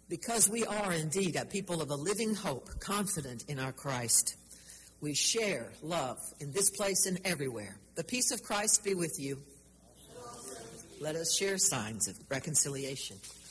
Because we are indeed a people of a living hope, confident in our Christ, we share love in this place and everywhere. The peace of Christ be with you. Let us share signs of reconciliation.